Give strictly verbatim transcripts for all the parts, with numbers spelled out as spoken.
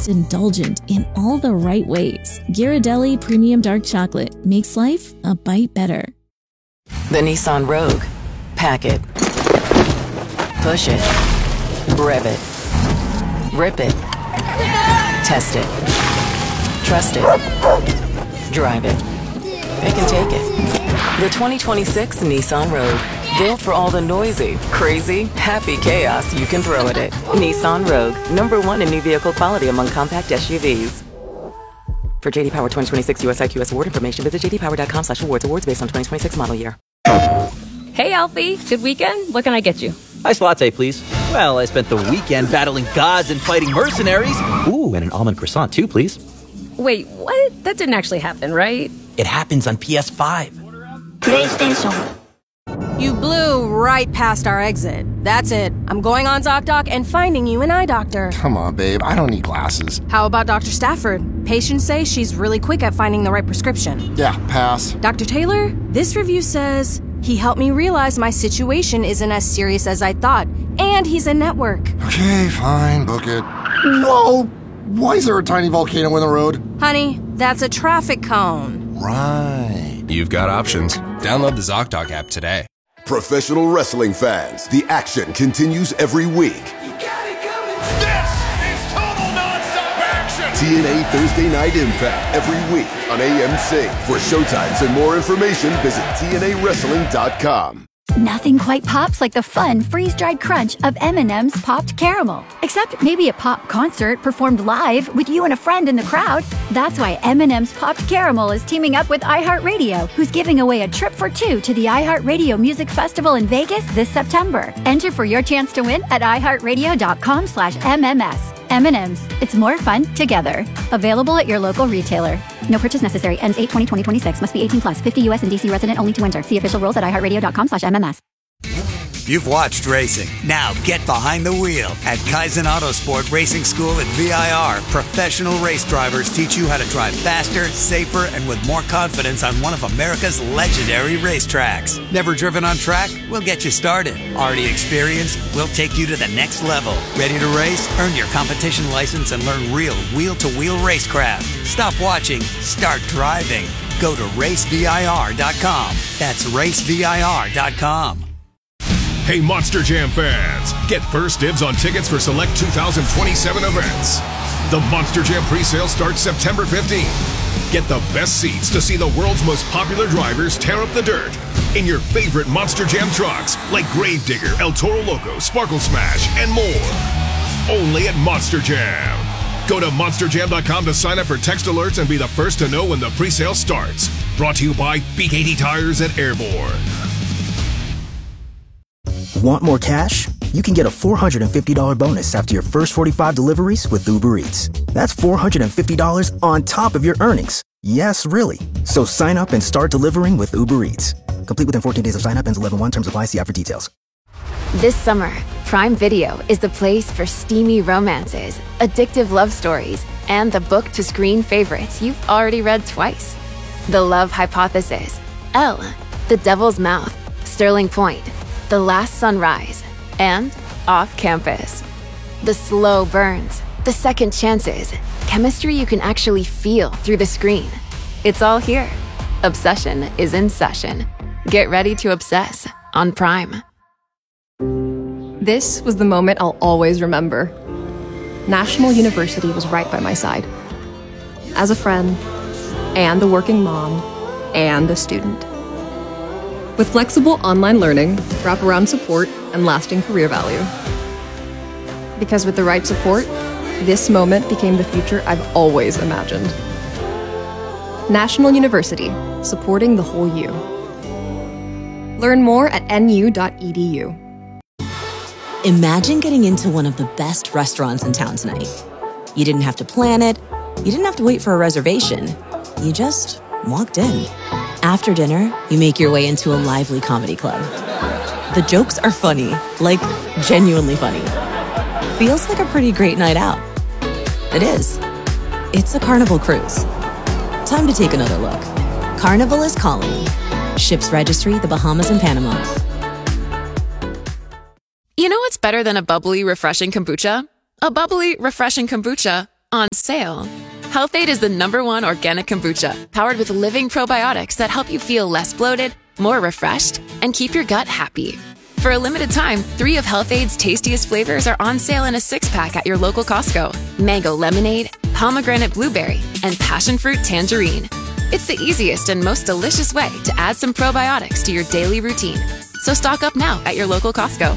indulgent in all the right ways. Ghirardelli Premium Dark Chocolate makes life a bite better. The Nissan Rogue. Pack it. Push it. Rev it. Rip it. Test it. Trust it. Drive it. It can take it. The twenty twenty-six Nissan Rogue. Built for all the noisy, crazy, happy chaos you can throw at it. Nissan Rogue. Number one in new vehicle quality among compact S U Vs. For J D Power twenty twenty-six U S I Q S award information, visit j d power dot com slash awards. Awards based on twenty twenty-six model year. Hey, Alfie. Good weekend? What can I get you? Iced latte, please. Well, I spent the weekend battling gods and fighting mercenaries. Ooh, and an almond croissant, too, please. Wait, what? That didn't actually happen, right? It happens on P S five. PlayStation. You blew right past our exit. That's it. I'm going on ZocDoc and finding you an eye doctor. Come on, babe. I don't need glasses. How about Doctor Stafford? Patients say she's really quick at finding the right prescription. Yeah, pass. Doctor Taylor, this review says he helped me realize my situation isn't as serious as I thought, and he's a network. Okay, fine. Book it. Whoa! Why is there a tiny volcano in the road? Honey, that's a traffic cone. Right. You've got options. Download the ZocDoc app today. Professional wrestling fans, the action continues every week. You got it coming. This is total nonstop action. T N A Thursday Night Impact every week on A M C. For showtimes and more information, visit T N A wrestling dot com. Nothing quite pops like the fun, freeze-dried crunch of M and M's Popped Caramel. Except maybe a pop concert performed live with you and a friend in the crowd. That's why M and M's Popped Caramel is teaming up with iHeartRadio, who's giving away a trip for two to the iHeartRadio Music Festival in Vegas this September. Enter for your chance to win at iHeartRadio dot com slash M M S. M and M's. It's more fun together. Available at your local retailer. No purchase necessary. Ends eight twenty twenty twenty-six. Must be eighteen plus. fifty U S and D C resident only to enter. See official rules at iHeartRadio dot com slash M M S. You've watched racing. Now get behind the wheel. At Kaizen Autosport Racing School at V I R, professional race drivers teach you how to drive faster, safer, and with more confidence on one of America's legendary racetracks. Never driven on track? We'll get you started. Already experienced? We'll take you to the next level. Ready to race? Earn your competition license and learn real wheel-to-wheel racecraft. Stop watching. Start driving. Go to race V I R dot com. That's race V I R dot com. Hey, Monster Jam fans! Get first dibs on tickets for select two thousand twenty-seven events. The Monster Jam presale starts September fifteenth. Get the best seats to see the world's most popular drivers tear up the dirt in your favorite Monster Jam trucks like Gravedigger, El Toro Loco, Sparkle Smash, and more. Only at Monster Jam. Go to monster jam dot com to sign up for text alerts and be the first to know when the presale starts. Brought to you by B K T Tires and Airborne. Want more cash? You can get a four hundred fifty dollars bonus after your first forty-five deliveries with Uber Eats. That's four hundred fifty dollars on top of your earnings. Yes, really. So sign up and start delivering with Uber Eats. Complete within fourteen days of sign up. Ends eleven one. Terms apply. See app for details. This summer, Prime Video is the place for steamy romances, addictive love stories, and the book-to-screen favorites you've already read twice. The Love Hypothesis, Elle, The Devil's Mouth, Sterling Point, The Last Sunrise, and Off Campus. The slow burns, the second chances, chemistry you can actually feel through the screen. It's all here. Obsession is in session. Get ready to obsess on Prime. This was the moment I'll always remember. National University was right by my side. As a friend, and a working mom, and a student. With flexible online learning, wraparound support, and lasting career value. Because with the right support, this moment became the future I've always imagined. National University, supporting the whole you. Learn more at N U dot E D U. Imagine getting into one of the best restaurants in town tonight. You didn't have to plan it. You didn't have to wait for a reservation. You just walked in. After dinner, you make your way into a lively comedy club. The jokes are funny, like genuinely funny. Feels like a pretty great night out. It is. It's a Carnival cruise. Time to take another look. Carnival is calling. Ships registry, the Bahamas and Panama. You know what's better than a bubbly, refreshing kombucha? A bubbly, refreshing kombucha On sale. Health-Ade is the number one organic kombucha, powered with living probiotics that help you feel less bloated, more refreshed, and keep your gut happy. For a limited time, three of Health-Ade's tastiest flavors are on sale in a six-pack at your local Costco. Mango lemonade, pomegranate blueberry, and passion fruit tangerine. It's the easiest and most delicious way to add some probiotics to your daily routine. So stock up now at your local Costco.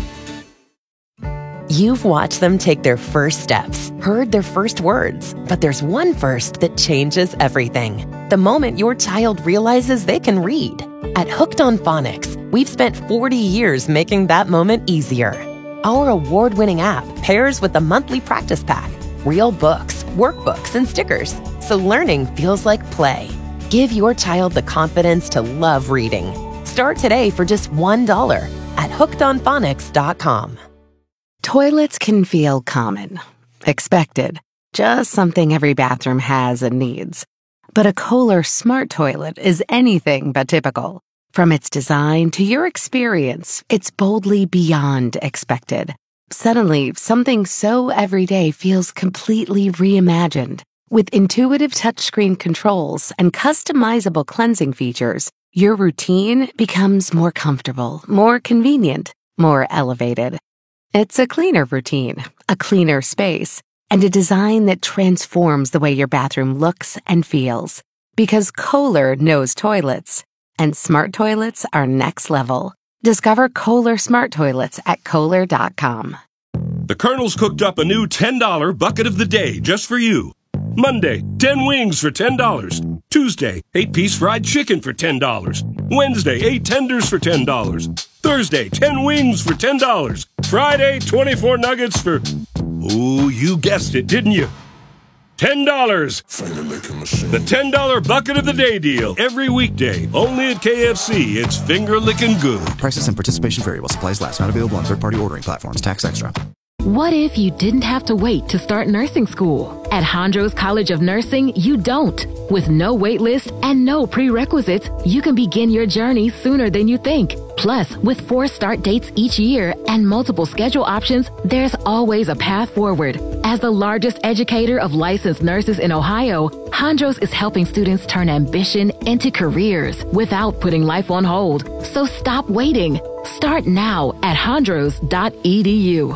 You've watched them take their first steps, heard their first words, but there's one first that changes everything. The moment your child realizes they can read. At Hooked on Phonics, we've spent forty years making that moment easier. Our award-winning app pairs with a monthly practice pack, real books, workbooks, and stickers, so learning feels like play. Give your child the confidence to love reading. Start today for just one dollar at hooked on phonics dot com. Toilets can feel common, expected, just something every bathroom has and needs. But a Kohler Smart Toilet is anything but typical. From its design to your experience, it's boldly beyond expected. Suddenly, something so everyday feels completely reimagined. With intuitive touchscreen controls and customizable cleansing features, your routine becomes more comfortable, more convenient, more elevated. It's a cleaner routine, a cleaner space, and a design that transforms the way your bathroom looks and feels. Because Kohler knows toilets, and smart toilets are next level. Discover Kohler Smart Toilets at Kohler dot com. The Colonel's cooked up a new ten dollar bucket of the day just for you. Monday, ten wings for ten dollars. Tuesday, eight piece fried chicken for ten dollars. Wednesday, eight tenders for ten dollars. Thursday, ten wings for ten dollars. Friday, twenty-four nuggets for... Ooh, you guessed it, didn't you? ten dollars. The ten dollar bucket of the day deal. Every weekday, only at K F C. It's finger-licking good. Prices and participation vary while supplies last. Not available on third-party ordering platforms. Tax extra. What if you didn't have to wait to start nursing school? At Hondros College of Nursing, you don't. With no wait list and no prerequisites, you can begin your journey sooner than you think. Plus, with four start dates each year and multiple schedule options, there's always a path forward. As the largest educator of licensed nurses in Ohio, Hondros is helping students turn ambition into careers without putting life on hold. So stop waiting. Start now at hondros dot e d u.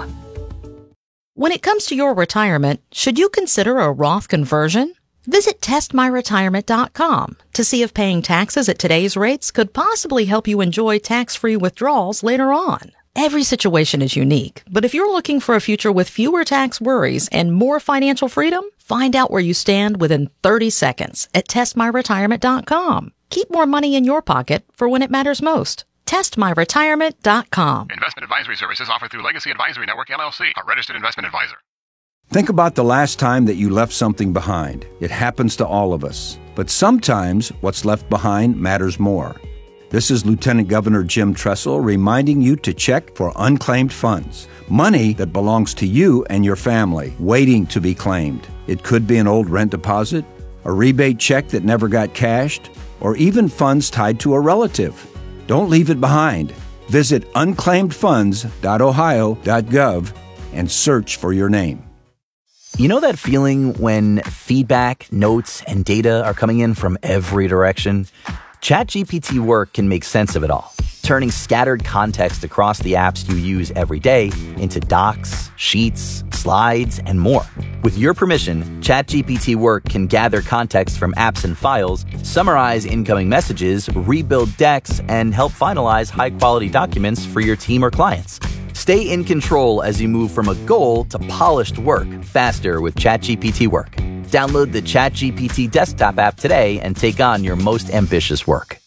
When it comes to your retirement, should you consider a Roth conversion? Visit test my retirement dot com to see if paying taxes at today's rates could possibly help you enjoy tax-free withdrawals later on. Every situation is unique, but if you're looking for a future with fewer tax worries and more financial freedom, find out where you stand within thirty seconds at test my retirement dot com. Keep more money in your pocket for when it matters most. test my retirement dot com. Investment advisory services offered through Legacy Advisory Network, L L C, a registered investment advisor. Think about the last time that you left something behind. It happens to all of us. But sometimes what's left behind matters more. This is Lieutenant Governor Jim Tressel reminding you to check for unclaimed funds. Money that belongs to you and your family, waiting to be claimed. It could be an old rent deposit, a rebate check that never got cashed, or even funds tied to a relative. Don't leave it behind. Visit unclaimed funds dot ohio dot gov and search for your name. You know that feeling when feedback, notes, and data are coming in from every direction? ChatGPT Work can make sense of it all, turning scattered context across the apps you use every day into docs, sheets, slides, and more. With your permission, ChatGPT Work can gather context from apps and files, summarize incoming messages, rebuild decks, and help finalize high-quality documents for your team or clients. Stay in control as you move from a goal to polished work faster with ChatGPT Work. Download the ChatGPT desktop app today and take on your most ambitious work.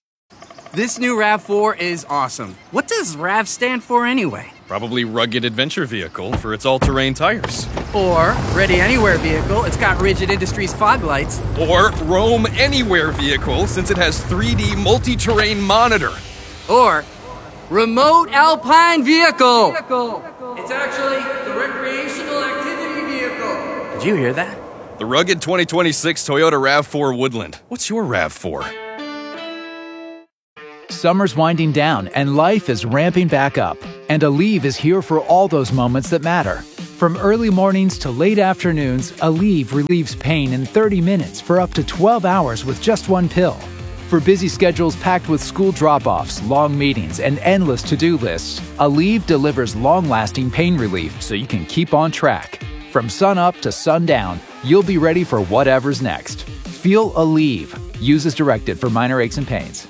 This new RAV four is awesome. What does RAV stand for anyway? Probably Rugged Adventure Vehicle for its all-terrain tires. Or Ready Anywhere Vehicle, it's got Rigid Industries fog lights. Or Roam Anywhere Vehicle, since it has three D multi-terrain monitor. Or Remote Alpine Vehicle. It's actually the Recreational Activity Vehicle. Did you hear that? The rugged twenty twenty-six Toyota RAV four Woodland. What's your RAV four? Summer's winding down and life is ramping back up. And Aleve is here for all those moments that matter. From early mornings to late afternoons, Aleve relieves pain in thirty minutes for up to twelve hours with just one pill. For busy schedules packed with school drop-offs, long meetings, and endless to-do lists, Aleve delivers long-lasting pain relief so you can keep on track. From sun up to sundown, you'll be ready for whatever's next. Feel Aleve. Use as directed for minor aches and pains.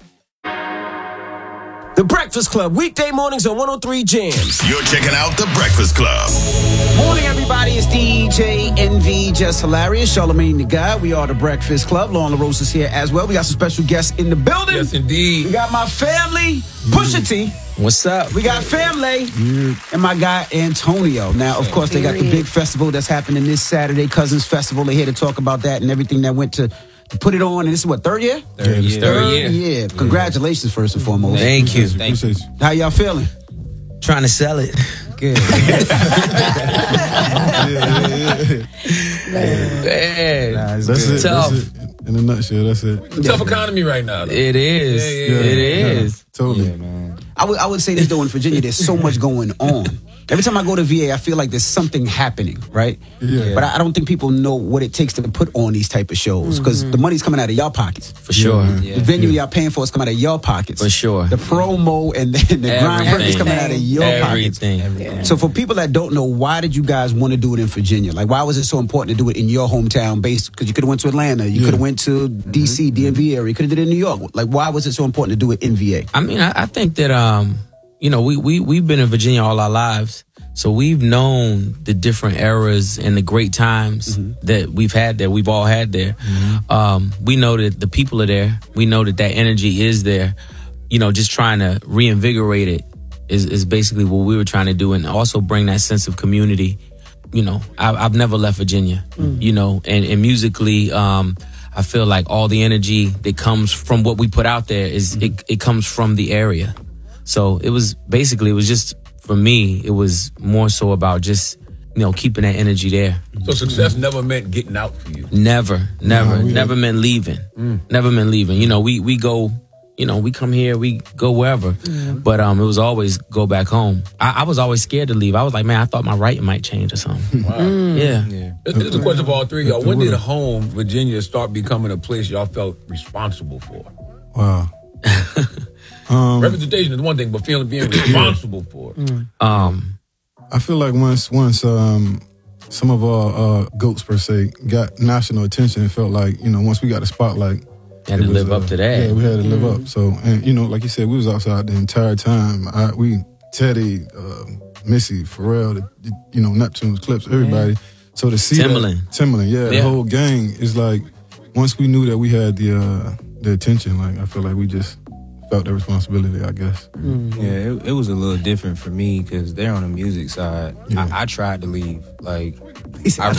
The Breakfast Club, weekday mornings on one oh three Jams. You're checking out The Breakfast Club. Morning, everybody. It's D J N V, Just Hilarious, Charlamagne the Guy. We are The Breakfast Club. Lauren LaRose is here as well. We got some special guests in the building. Yes, indeed. We got my family, Pusha T. What's up? We got family and my guy Antonio. Now, of course, they got the big festival that's happening this Saturday, Cousins Festival. They're here to talk about that and everything that went to to put it on. And this is what, third year? Third year. Third year. Yeah. Congratulations, first and foremost. Thank you. Thank you. How y'all feeling? Trying to sell it. Good. Man, nah, that's good. it. Tough. That's it. In a nutshell, that's it. Tough economy right now, though. It is. Yeah, yeah, it yeah. is. Yeah, totally. Yeah, man. I would, I would say this, though, in Virginia, there's so much going on. Every time I go to V A, I feel like there's something happening, right? Yeah. But I, I don't think people know what it takes to put on these type of shows because Mm-hmm. the money's coming out of y'all pockets. For sure. Yeah. The venue y'all paying for is coming out of y'all pockets. For sure. The promo and then the grind work is coming out of your Everything. pockets. Everything. So for people that don't know, why did you guys want to do it in Virginia? Like, why was it so important to do it in your hometown base? Because you could have went to Atlanta, you Yeah. could have went to D C, D M V area, you could have did it in New York. Like, why was it so important to do it in V A? I mean, I, I think that, um, you know, we, we, we've been in Virginia all our lives. So we've known the different eras and the great times mm-hmm. that we've had there. We've all had there. Mm-hmm. Um, we know that the people are there. We know that that energy is there. You know, just trying to reinvigorate it is, is basically what we were trying to do, and also bring that sense of community. You know, I, I've never left Virginia, mm-hmm. you know, and, and musically, um, I feel like all the energy that comes from what we put out there is mm-hmm. it, it comes from the area. So it was basically, it was just, for me, it was more so about just, you know, keeping that energy there. So success never meant getting out for you? Never, never, no, never meant leaving. Mm. Never meant leaving. You know, we, we go, you know, we come here, we go wherever. Mm. But um, it was always go back home. I, I was always scared to leave. I was like, man, I thought my writing might change or something. Wow. Mm. Yeah. yeah. This is a question for all three of y'all. When did home, Virginia, start becoming a place y'all felt responsible for? Wow. Um, Representation is one thing, but feeling being responsible for it. Um, I feel like once once um, some of our uh, goats per se got national attention, it felt like, you know, once we got the spotlight, had to was, live uh, up to that. Yeah, we had to live mm-hmm. up. So, and you know, like you said, we was outside the entire time. I, we Teddy, uh, Missy, Pharrell, the, the, you know, Neptune's Clips, everybody. Yeah. So to see Timbaland, that, Timbaland, yeah, yeah, the whole gang is like, once we knew that we had the uh, the attention, like I feel like we just felt the responsibility, I guess. Mm-hmm. Yeah, it, it was a little different for me because they're on the music side. Yeah. I, I tried to leave. Like, I,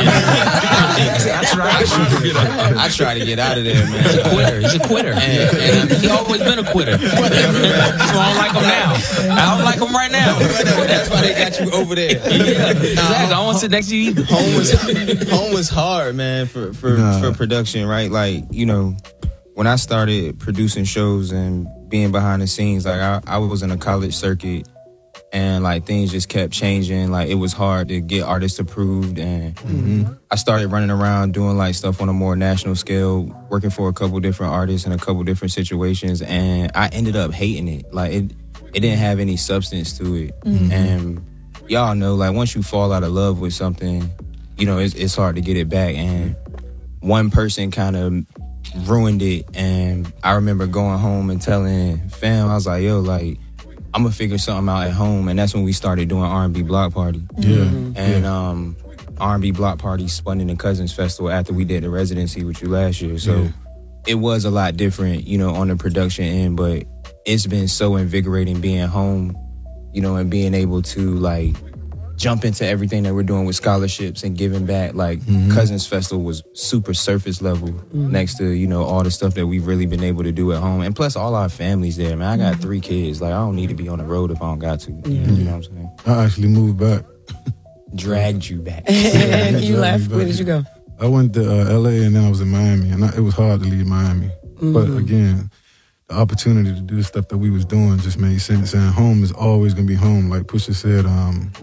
I, tried, I tried to get out of there, man. He's a quitter. He's a quitter. And, and he's always been a quitter. That's why I don't like him now. I don't like him right now. That's why they got you over there. Yeah, exactly. I don't want to sit next to you either. Home was, home was hard, man, for, for, nah. for production, right? Like, you know, when I started producing shows and being behind the scenes, like I, I was in a college circuit and like things just kept changing. Like it was hard to get artists approved, and mm-hmm. I started running around doing like stuff on a more national scale, working for a couple different artists in a couple different situations, and I ended up hating it. Like it, it didn't have any substance to it. Mm-hmm. And y'all know, like once you fall out of love with something, you know, it's, it's hard to get it back. And one person kind of ruined it, and I remember going home and telling fam, I was like, yo, like, I'm gonna figure something out at home. And that's when we started doing R and B Block Party. Yeah. Mm-hmm. And um, R and B Block Party spun in the Cousins Festival after we did the residency with you last year. So yeah. It was a lot different, you know, on the production end, but it's been so invigorating being home, you know, and being able to like jump into everything that we're doing with scholarships and giving back. Like mm-hmm. Cousins Festival was super surface level mm-hmm. next to, you know, all the stuff that we've really been able to do at home. And plus all our families there, man. I got mm-hmm. three kids. Like I don't need to be on the road if I don't got to. Mm-hmm. You know what I'm saying? I actually moved back. Dragged you back. Yeah, you left? Where did you go? I went to uh, L A and then I was in Miami, and I, it was hard to leave Miami. Mm-hmm. But again, the opportunity to do the stuff that we was doing just made sense. And home is always gonna be home. Like Pusha said, um,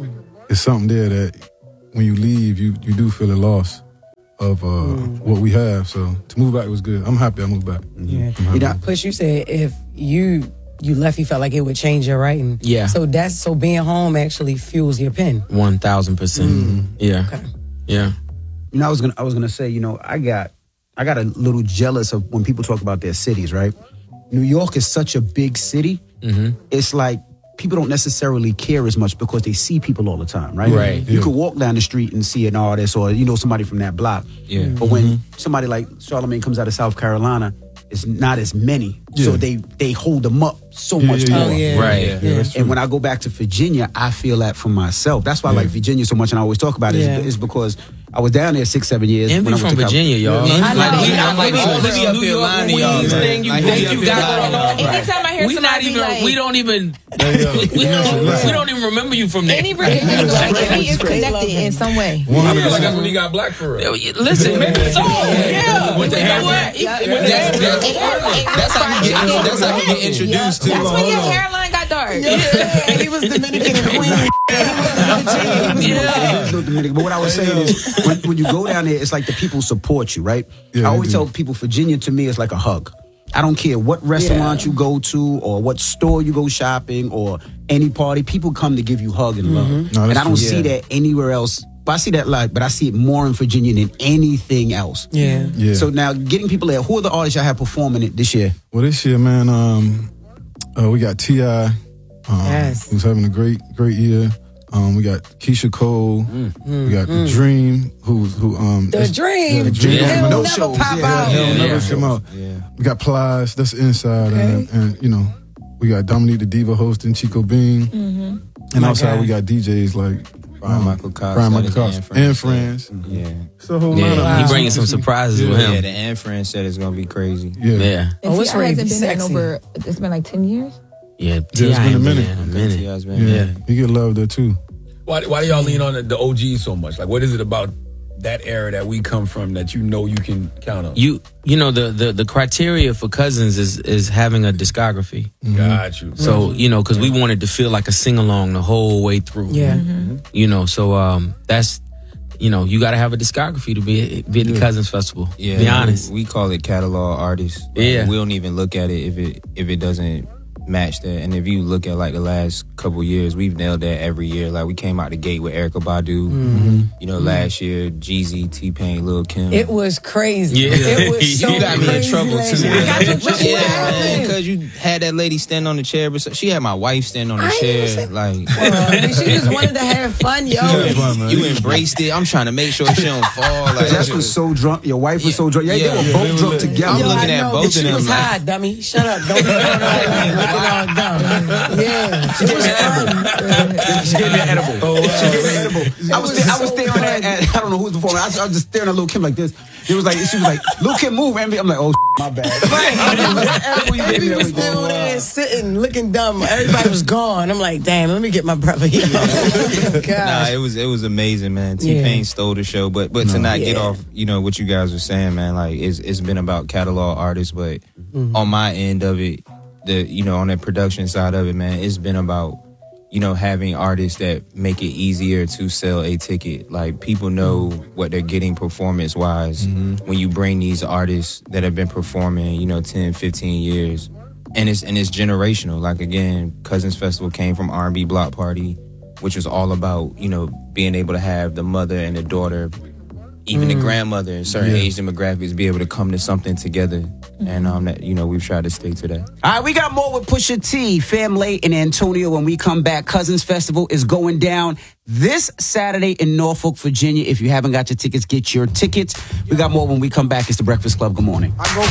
it's something there that when you leave, you you do feel a loss of uh, mm. what we have. So to move back was good. I'm happy I moved back. Yeah. You know, Push, you said if you you left, you felt like it would change your writing. Yeah. So that's so being home actually fuels your pen. One thousand percent. Yeah. Okay. Yeah. You know, I was gonna I was gonna say, you know, I got I got a little jealous of when people talk about their cities, right? New York is such a big city. Mm-hmm. It's like people don't necessarily care as much because they see people all the time, right? Right. You Yeah. could walk down the street and see an artist or, you know, somebody from that block. Yeah. But when somebody like Charlamagne comes out of South Carolina, it's not as many. So Yeah. they they hold them up so Yeah, much yeah, yeah. more. Oh, yeah. Right. Yeah, yeah, that's true. And when I go back to Virginia, I feel that for myself. That's why I Yeah. like Virginia so much and I always talk about it. Yeah. Is, is because I was down there six, seven years. Envy when I went from to Cal- Virginia, y'all. Yeah. I Like, know. we- I'm like, all this this New York Queens thing you think you got going on. Anytime I hear we somebody not even, like- we don't even, we don't, we don't even remember you from there. Any Virginian like Envy is connected in some way. I feel like that's when he got black for real. Listen, maybe so. Yeah. Went to You know Harvard. what? He- Yeah. he went to That's, Harvard. that's, that's how you get. That's how you get introduced to. That's when your hairline got dark. Yeah, he was Dominican and Queen. Yeah. But what I was saying is, when, when you go down there, it's like the people support you, right? Yeah, I they always do. tell people, Virginia to me is like a hug. I don't care what restaurant you go to or what store you go shopping or any party. People come to give you hug and love. No, and that's I don't true. see Yeah. that anywhere else. But I see that a lot, but I see it more in Virginia than anything else. Yeah. Yeah. So now getting people there, who are the artists y'all have performing it this year? Well, this year, man, um, uh, we got T I Um, Yes. Who's having a great, great year. Um, we got Keisha Cole. We got The Dream, who, who, um, The that's- Dream. The Dream. Yeah. No He'll never shows. pop yeah, out. He'll Yeah. never come out. We got Plies, that's inside, and, and you know, we got Dominique the Diva hosting, Chico Bean, Mm-hmm. and My outside God. we got D Js like Brian um, Michael Cox, Brian Michael that Cox, is and Friends. Yeah. It's a whole Yeah, lineup, he man. bringing some surprises Yeah. with him. Yeah, the Anne Friends set is gonna be crazy. Yeah. Yeah. And Oh, it's T I ready to hasn't be been there in sexy. over, it's been like ten years? Yeah, Yeah, T I it's been a ain't minute. there in a minute. T I's been- Yeah, Yeah. he get love there too. Why, why do y'all lean on the, the O Gs so much? Like, what is it about that era that we come from that you know you can count on? You you know the, the, the criteria for Cousins is is having a discography. Got you. So you know because we wanted to feel like a sing along the whole way through. Yeah. Mm-hmm. You know so um that's you know you got to have a discography to be be at the Cousins Festival. Yeah, be honest. We call it catalog artists. Like, Yeah. we don't even look at it if it if it doesn't match that. And if you look at like the last couple years, we've nailed that every year. Like we came out the gate with Erykah Badu. Mm-hmm. You know, last year Jeezy, T Pain, Lil Kim. It was crazy. Yeah. It was so You got me in crazy trouble last too. year. I got you in trouble. Yeah, What man, happened? because you had that lady stand on the chair. But she had my wife stand on the I ain't chair. even Like Well, I mean, she just wanted to have fun, yo. you embraced it. I'm trying to make sure she don't fall. Like Jess was so drunk. Your wife was so drunk. Yeah, Yeah. they were both drunk together. I'm Yo, looking I at know, both but of she them. was like, high, dummy. Shut up. Don't be looking all dumb. Yeah. It was fun. She gave me an edible. She gave me an edible. I was, sta- I was staring at, at, I don't know who's performing. I was, I was just staring at Lil Kim like this. It was like, she was like, Lil Kim, move. And I'm like, oh, my bad. Everybody was still over there sitting, looking dumb. Everybody was gone. I'm like, damn, let me get my brother here. Nah, Gosh. it was it was amazing, man. T Pain Yeah. stole the show, but but to not get Yeah. off, you know what you guys were saying, man. Like it's it's been about catalog artists, but Mm-hmm. on my end of it, the you know on the production side of it, man, it's been about you know having artists that make it easier to sell a ticket. Like people know what they're getting performance wise when you bring these artists that have been performing, you know, ten, fifteen years. And it's and it's generational. Like again, Cousins Festival came from R and B Block Party, which was all about, you know, being able to have the mother and the daughter, even the grandmother in certain Yeah. age demographics be able to come to something together. And um that you know, we've tried to stick to that. All right, we got more with Pusha T, Fam Late, and Antonio when we come back. Cousins Festival is going down this Saturday in Norfolk, Virginia. If you haven't got your tickets, get your tickets. We got more when we come back. It's The Breakfast Club. Good morning.